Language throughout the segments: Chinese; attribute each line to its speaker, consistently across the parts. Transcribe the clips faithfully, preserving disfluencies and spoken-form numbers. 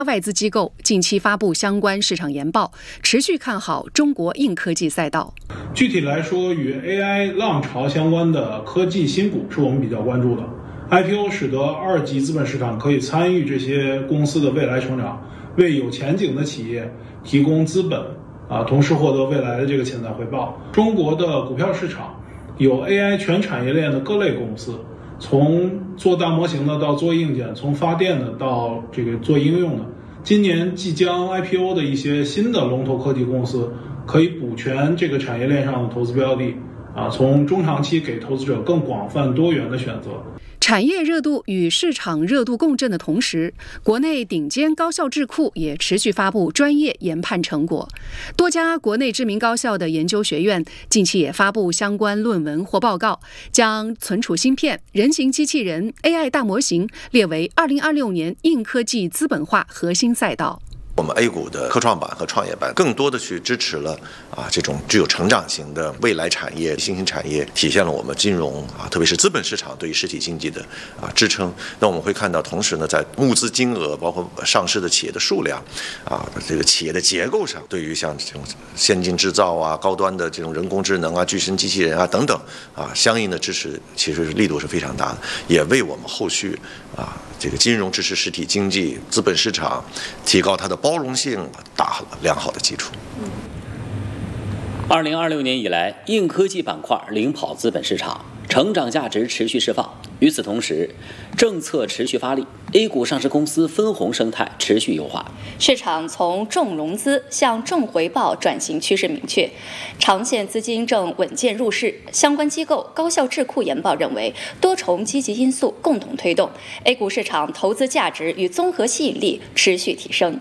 Speaker 1: 外资机构近期发布相关市场研报，持续看好中国硬科技赛道。
Speaker 2: 具体来说，与 A I 浪潮相关的科技新股是我们比较关注的。I P O 使得二级资本市场可以参与这些公司的未来成长，为有前景的企业提供资本啊，同时获得未来的这个潜在回报。中国的股票市场有 A I 全产业链的各类公司，从做大模型的到做硬件，从发电的到这个做应用的。今年即将 I P O 的一些新的龙头科技公司，可以补全这个产业链上的投资标的啊，从中长期给投资者更广泛多元的选择。
Speaker 1: 产业热度与市场热度共振的同时，国内顶尖高校智库也持续发布专业研判成果。多家国内知名高校的研究学院近期也发布相关论文或报告，将存储芯片、人形机器人、A I 大模型列为二零二六年硬科技资本化核心赛道。
Speaker 3: 我们 A 股的科创板和创业板更多的去支持了啊这种具有成长型的未来产业、新兴产业，体现了我们金融啊，特别是资本市场对于实体经济的啊支撑。那我们会看到，同时呢，在募资金额，包括上市的企业的数量啊，这个企业的结构上，对于像这种先进制造啊、高端的这种人工智能啊、具身机器人啊等等啊，相应的支持其实是力度是非常大的，也为我们后续啊这个金融支持实体经济、资本市场提高它的包容性打好了良好的基础。
Speaker 4: 二零二六年以来，硬科技板块领跑资本市场，成长价值持续释放。与此同时，政策持续发力 ，A 股上市公司分红生态持续优化，
Speaker 5: 市场从重融资向重回报转型趋势明确，长线资金正稳健入市。相关机构高校智库研报认为，多重积极因素共同推动 A 股市场投资价值与综合吸引力持续提升。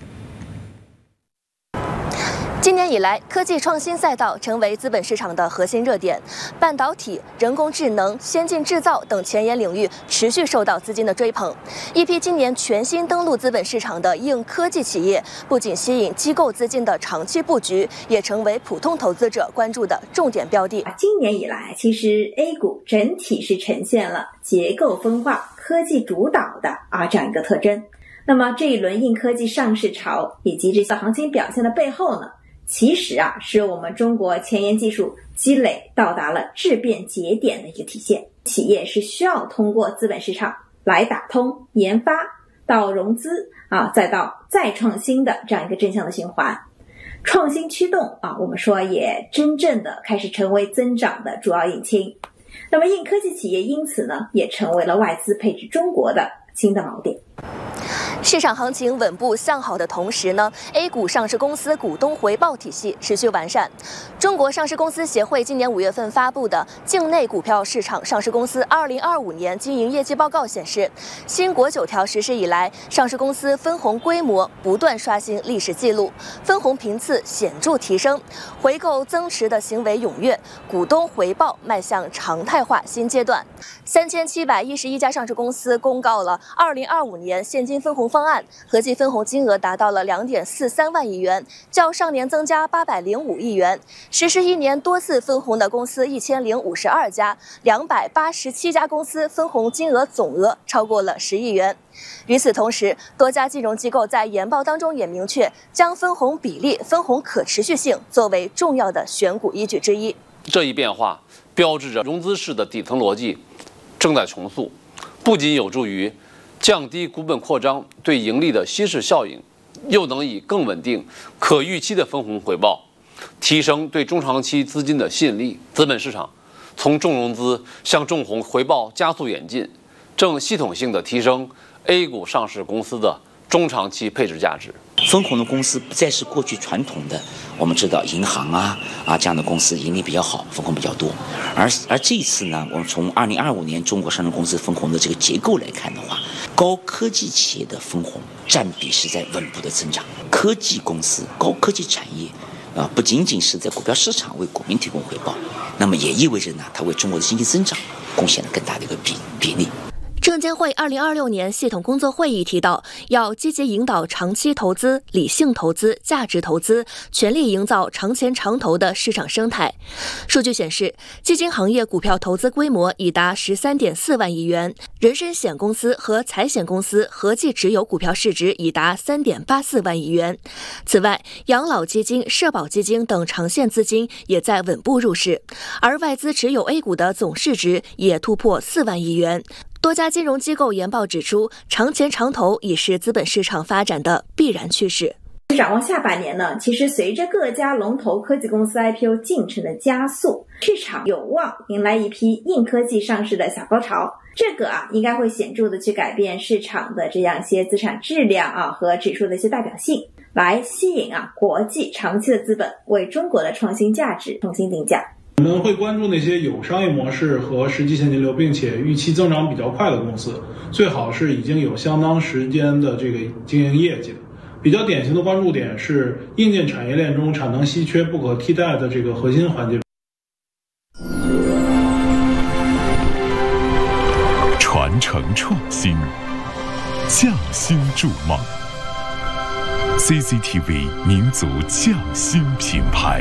Speaker 6: 今年以来，科技创新赛道成为资本市场的核心热点，半导体、人工智能、先进制造等前沿领域持续受到资金的追捧。一批今年全新登陆资本市场的硬科技企业，不仅吸引机构资金的长期布局，也成为普通投资者关注的重点标的。
Speaker 7: 今年以来，其实 A 股整体是呈现了结构分化、科技主导的啊这样一个特征。那么这一轮硬科技上市潮以及这次行情表现的背后呢，其实啊，是我们中国前沿技术积累到达了质变节点的一个体现。企业是需要通过资本市场来打通研发到融资啊，再到再创新的这样一个正向的循环。创新驱动啊，我们说也真正的开始成为增长的主要引擎。那么硬科技企业因此呢，也成为了外资配置中国的新的锚点。
Speaker 6: 市场行情稳步向好的同时呢 ，A 股上市公司股东回报体系持续完善。中国上市公司协会今年五月份发布的境内股票市场上市公司二零二五年经营业绩报告显示，新国九条实施以来，上市公司分红规模不断刷新历史记录，分红频次显著提升，回购增持的行为踊跃，股东回报迈向常态化新阶段。三千七百一十一家上市公司公告了二零二五年现金分红方案，合计分红金额达到了两点四三万亿元，较上年增加八百零五亿元。实施一年多次分红的公司一千零五十二家，两百八十七家公司分红金额总额超过了十亿元。与此同时，多家金融机构在研报当中也明确，将分红比例、分红可持续性作为重要的选股依据之一。
Speaker 8: 这一变化标志着融资式的底层逻辑正在重塑，不仅有助于降低股本扩张对盈利的稀释效应，又能以更稳定、可预期的分红回报，提升对中长期资金的吸引力。资本市场从重融资向重红回报加速演进，正系统性的提升 A 股上市公司的中长期配置价值。
Speaker 9: 分红的公司不再是过去传统的，我们知道银行啊啊这样的公司盈利比较好，分红比较多。而而这一次呢，我们从二零二五年中国上市公司分红的这个结构来看的话，高科技企业的分红占比是在稳步的增长。科技公司、高科技产业啊，不仅仅是在股票市场为股民提供回报，那么也意味着呢，它为中国的经济增长贡献了更大的一个比比例。
Speaker 6: 这证监会二零二六年系统工作会议提到，要积极引导长期投资、理性投资、价值投资，全力营造长钱长投的市场生态。数据显示，基金行业股票投资规模已达十三点四万亿元，人身险公司和财险公司合计持有股票市值已达三点八四万亿元。此外，养老基金、社保基金等长线资金也在稳步入市，而外资持有 A 股的总市值也突破四万亿元。多家金融机构研报指出，长钱长投已是资本市场发展的必然趋势。
Speaker 7: 展望下半年呢，其实随着各家龙头科技公司 I P O 进程的加速，市场有望迎来一批硬科技上市的小高潮。这个啊，应该会显著的去改变市场的这样一些资产质量啊和指数的一些代表性，来吸引啊国际长期的资本为中国的创新价值重新定价。
Speaker 2: 我们会关注那些有商业模式和实际现金流，并且预期增长比较快的公司，最好是已经有相当时间的这个经营业绩的。比较典型的关注点是硬件产业链中产能稀缺不可替代的这个核心环节。
Speaker 10: 传承创新，匠心筑梦。C C T V 民族匠心品牌。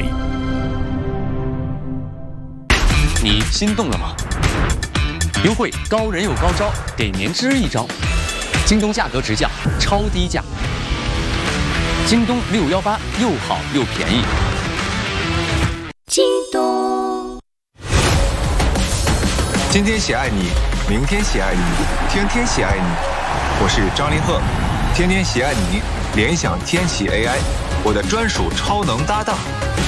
Speaker 11: 你心动了吗？优惠高人有高招，给您支一招。京东价格直降，超低价。京东六幺八又好又便宜。
Speaker 6: 京东。
Speaker 12: 今天喜爱你，明天喜爱你，天天喜爱你。我是张凌赫，天天喜爱你，联想天启 A I， 我的专属超能搭档。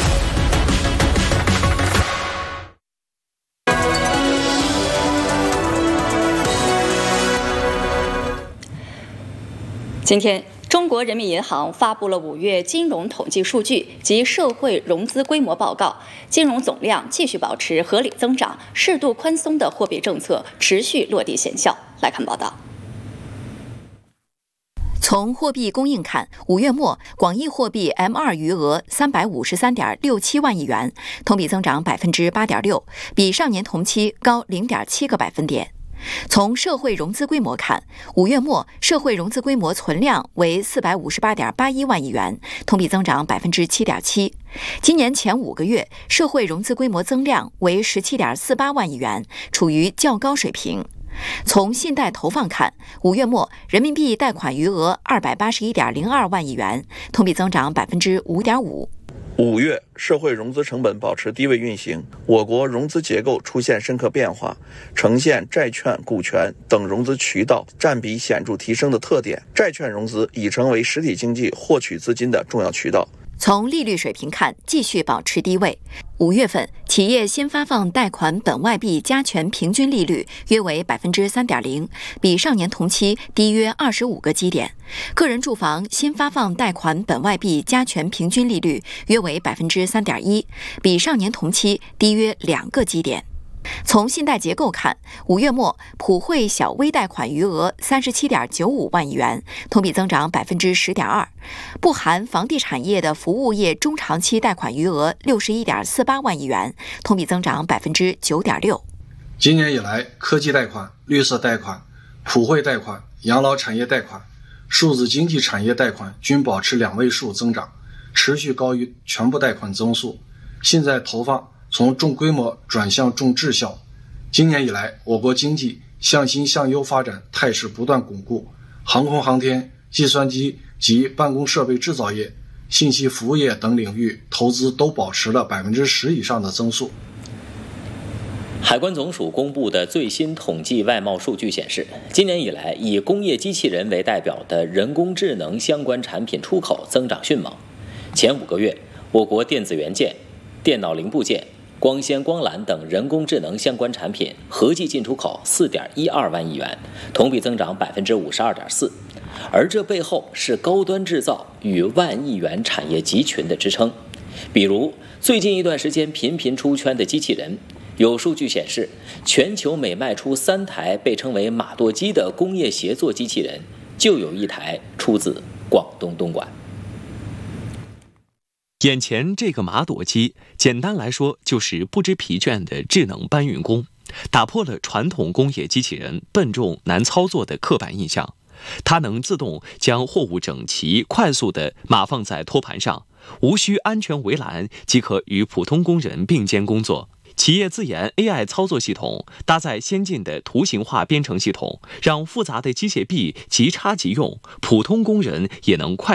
Speaker 5: 今天，中国人民银行发布了五月金融统计数据及社会融资规模报告，金融总量继续保持合理增长，适度宽松的货币政策持续落地显效。来看报道。
Speaker 13: 从货币供应看，五月末广义货币 M 二 余额三百五十三点六七万亿元，同比增长百分之八点六，比上年同期高零点七个百分点。从社会融资规模看，五月末社会融资规模存量为四百五十八点八一万亿元，同比增长百分之七点七。今年前五个月，社会融资规模增量为十七点四八万亿元，处于较高水平。从信贷投放看，五月末人民币贷款余额二百八十一点零二万亿元，同比增长百分之五点五。
Speaker 14: 五月，社会融资成本保持低位运行，我国融资结构出现深刻变化，呈现债券、股权等融资渠道占比显著提升的特点。债券融资已成为实体经济获取资金的重要渠道。
Speaker 13: 从利率水平看，继续保持低位。五月份，企业新发放贷款本外币加权平均利率约为百分之三点零，比上年同期低约二十五个基点。个人住房新发放贷款本外币加权平均利率约为百分之三点一，比上年同期低约两个基点。从信贷结构看，五月末普惠小微贷款余额三十七点九五万亿元，同比增长百分之十点二，不含房地产业的服务业中长期贷款余额六十一点四八万亿元，同比增长百分之九点六。
Speaker 15: 今年以来，科技贷款、绿色贷款、普惠贷款、养老产业贷款、数字经济产业贷款均保持两位数增长，持续高于全部贷款增速。信贷投放从重规模转向重质效。今年以来，我国经济向新向优发展态势不断巩固，航空航天、计算机及办公设备制造业、信息服务业等领域投资都保持了百分之十以上的增速。
Speaker 4: 海关总署公布的最新统计外贸数据显示，今年以来，以工业机器人为代表的人工智能相关产品出口增长迅猛。前五个月，我国电子元件、电脑零部件、光纤光缆等人工智能相关产品合计进出口四点一二万亿元，同比增长百分之五十二点四。而这背后是高端制造与万亿元产业集群的支撑。比如，最近一段时间频频出圈的机器人，有数据显示，全球每卖出三台被称为马舵机的工业协作机器人，就有一台出自广东东莞。
Speaker 16: 眼前这个马舵机，简单来说就是不知疲倦的智能搬运工。 打破了传统工业机器人笨重难操作的刻板印象。它能自动将货物整齐、快速地码放在托盘上，无需安全围栏即可与普通工人并肩工作。企业自研 A I 操作系统搭载先进的图形化编程系统，让复杂的机械臂即插即用，普通工人也能快